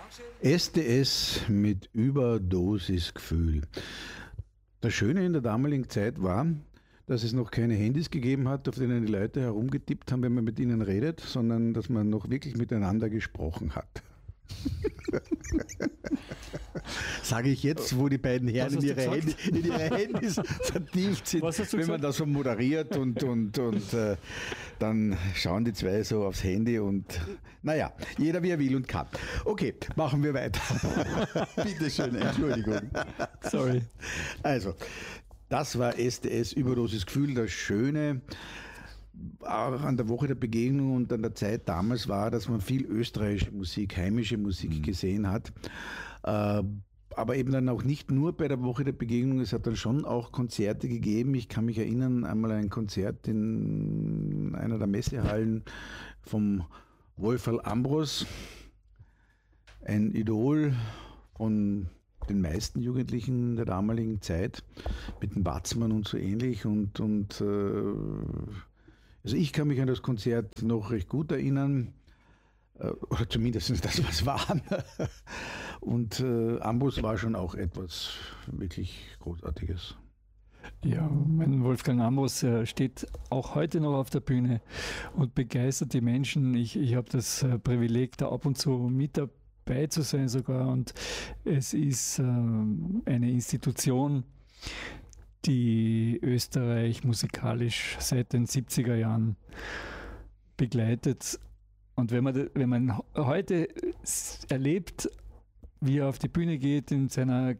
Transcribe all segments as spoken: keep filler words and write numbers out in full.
S D S mit Überdosisgefühl. Das Schöne in der damaligen Zeit war, dass es noch keine Handys gegeben hat, auf denen die Leute herumgetippt haben, wenn man mit ihnen redet, sondern dass man noch wirklich miteinander gesprochen hat. Sage ich jetzt, wo die beiden Herren in ihre, Handy, in ihre Handys vertieft sind, wenn man das so moderiert und, und, und äh, dann schauen die zwei so aufs Handy und naja, jeder wie er will und kann. Okay, machen wir weiter. Bitte schön, Entschuldigung. Sorry. Also, das war S D S Überdosisgefühl. Das Schöne auch an der Woche der Begegnung und an der Zeit damals war, dass man viel österreichische Musik, heimische Musik mhm. gesehen hat. Äh, aber eben dann auch nicht nur bei der Woche der Begegnung, es hat dann schon auch Konzerte gegeben. Ich kann mich erinnern, einmal ein Konzert in einer der Messehallen vom Wolferl Ambros, ein Idol von den meisten Jugendlichen der damaligen Zeit, mit dem Batzmann und so ähnlich. Und, und äh, also ich kann mich an das Konzert noch recht gut erinnern, äh, oder zumindest das, was war. Und äh, Ambros war schon auch etwas wirklich Großartiges. Ja, mein Wolfgang Ambros äh, steht auch heute noch auf der Bühne und begeistert die Menschen. Ich, ich habe das äh, Privileg, da ab und zu mit dabei zu sein sogar. Und es ist äh, eine Institution, die Österreich musikalisch seit den siebziger Jahren begleitet. Und wenn man, wenn man heute erlebt, wie er auf die Bühne geht in seiner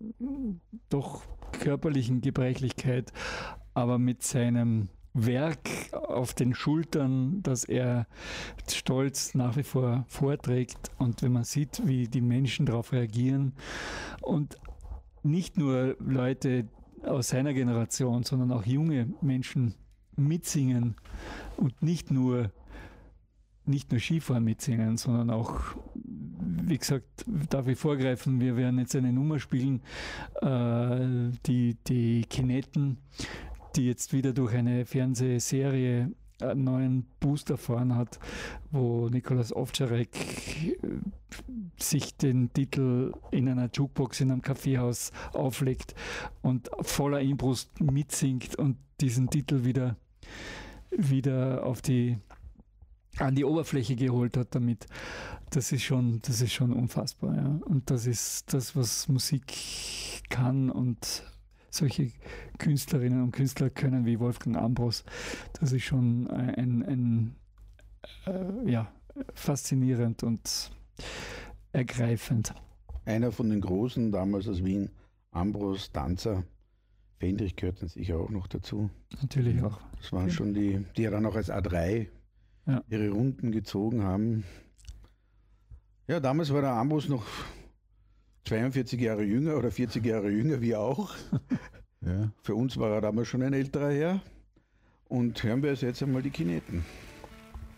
doch körperlichen Gebrechlichkeit, aber mit seinem Werk auf den Schultern, das er stolz nach wie vor vorträgt, und wenn man sieht, wie die Menschen darauf reagieren und nicht nur Leute aus seiner Generation, sondern auch junge Menschen mitsingen und nicht nur nicht nur Skifahren mitsingen, sondern auch, wie gesagt, darf ich vorgreifen, wir werden jetzt eine Nummer spielen, äh, die, die Kineten, die jetzt wieder durch eine Fernsehserie einen neuen Boost erfahren hat, wo Nikolaus Ovtcharek sich den Titel in einer Jukebox in einem Kaffeehaus auflegt und voller Inbrust mitsingt und diesen Titel wieder, wieder auf die an die Oberfläche geholt hat damit. Das ist schon, das ist schon unfassbar. Ja. Und das ist das, was Musik kann, und solche Künstlerinnen und Künstler können wie Wolfgang Ambros. Das ist schon ein, ein äh, ja, faszinierend und ergreifend. Einer von den Großen damals aus Wien, Ambros, Danzer, Fendrich gehört dann sicher auch noch dazu. Natürlich auch. Das waren ja schon die, die ja dann auch als A drei ja. ihre Runden gezogen haben. Ja, damals war der Ambros noch zweiundvierzig Jahre jünger oder vierzig Jahre jünger, wie auch. Ja. Für uns war er damals schon ein älterer Herr. Und hören wir jetzt einmal die Kineten.